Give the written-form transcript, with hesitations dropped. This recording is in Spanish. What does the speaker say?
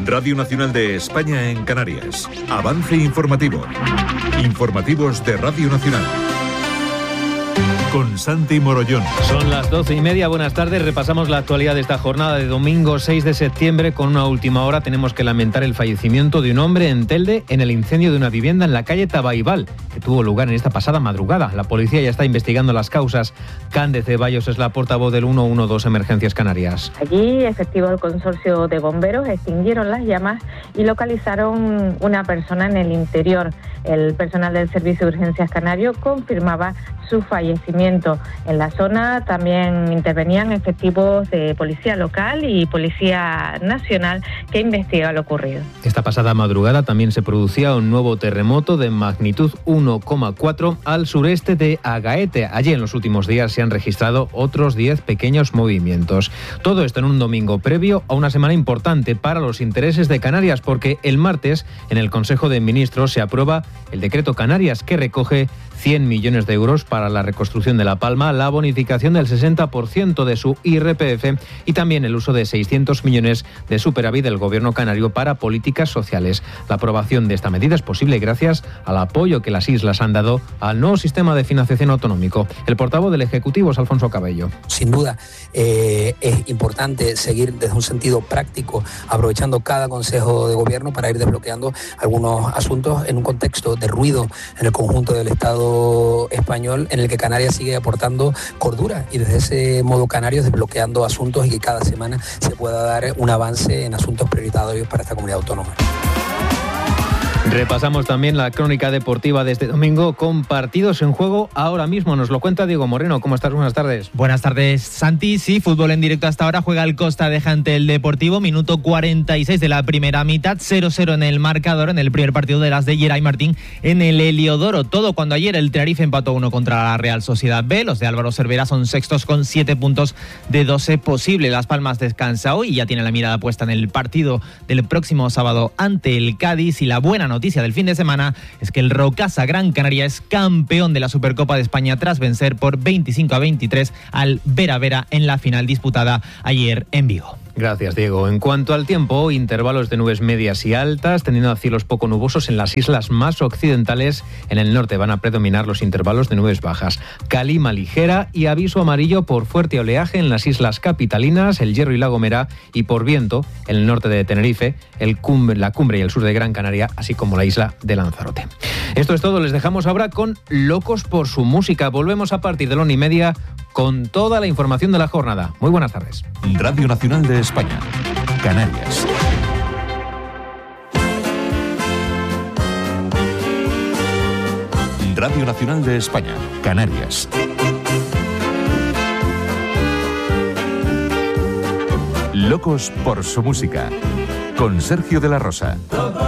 Radio Nacional de España en Canarias. Avance informativo. Informativos de Radio Nacional. Con Santi Morollón. Son las 12:30, buenas tardes. Repasamos la actualidad de esta jornada de domingo 6 de septiembre. Con una última hora tenemos que lamentar el fallecimiento de un hombre en Telde en el incendio de una vivienda en la calle Tabaibal, que tuvo lugar en esta pasada madrugada. La policía ya está investigando las causas. Cande Ceballos es la portavoz del 112 Emergencias Canarias. Allí, efectivos del consorcio de bomberos extinguieron las llamas y localizaron una persona en el interior. El personal del Servicio de Urgencias Canario confirmaba su fallecimiento. En la zona también intervenían efectivos de Policía Local y Policía Nacional que investiga lo ocurrido. Esta pasada madrugada también se producía un nuevo terremoto de magnitud 1,4 al sureste de Agaete. Allí en los últimos días se han registrado otros 10 pequeños movimientos. Todo esto en un domingo previo a una semana importante para los intereses de Canarias, porque el martes en el Consejo de Ministros se aprueba el decreto Canarias, que recoge 100 millones de euros para la reconstrucción de La Palma, la bonificación del 60% de su IRPF y también el uso de 600 millones de superávit del Gobierno canario para políticas sociales. La aprobación de esta medida es posible gracias al apoyo que las islas han dado al nuevo sistema de financiación autonómico. El portavoz del Ejecutivo es Alfonso Cabello. Sin duda, es importante seguir desde un sentido práctico, aprovechando cada Consejo de Gobierno para ir desbloqueando algunos asuntos en un contexto de ruido en el conjunto del Estado español, en el que Canarias sigue aportando cordura y desde ese modo Canarios desbloqueando asuntos y que cada semana se pueda dar un avance en asuntos prioritarios para esta comunidad autónoma. Repasamos también la crónica deportiva de este domingo con partidos en juego ahora mismo. Nos lo cuenta Diego Moreno. ¿Cómo estás? Buenas tardes. Buenas tardes, Santi. Sí, fútbol en directo hasta ahora. Juega el Costa de ante el Deportivo. Minuto 46 de la primera mitad. 0-0 en el marcador en el primer partido de las de Geray Martín en el Heliodoro. Todo cuando ayer el Tenerife empató 1 contra la Real Sociedad B. Los de Álvaro Cervera son sextos con 7 puntos de 12 posible. Las Palmas descansa hoy y ya tiene la mirada puesta en el partido del próximo sábado ante el Cádiz. Y la buena noticia del fin de semana es que el Rocasa Gran Canaria es campeón de la Supercopa de España tras vencer por 25-23 al Vera Vera en la final disputada ayer en Vigo. Gracias, Diego. En cuanto al tiempo, intervalos de nubes medias y altas, tendiendo a cielos poco nubosos en las islas más occidentales. En el norte van a predominar los intervalos de nubes bajas. Calima ligera y aviso amarillo por fuerte oleaje en las islas capitalinas, El Hierro y La Gomera, y por viento en el norte de Tenerife, la Cumbre y el sur de Gran Canaria, así como la isla de Lanzarote. Esto es todo. Les dejamos ahora con Locos por su música. Volvemos a partir de la 1:30 con toda la información de la jornada. Muy buenas tardes. Radio Nacional de España, Canarias. Radio Nacional de España, Canarias. Locos por su música, con Sergio de la Rosa.